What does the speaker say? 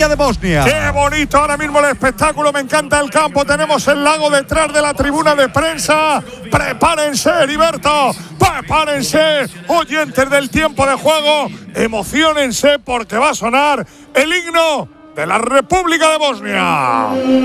República de Bosnia. ¡Qué bonito ahora mismo el espectáculo! Me encanta el campo. Tenemos el lago detrás de la tribuna de prensa. Prepárense, Heriberto. Prepárense, oyentes del tiempo de juego. Emociónense porque va a sonar el himno de la República de Bosnia.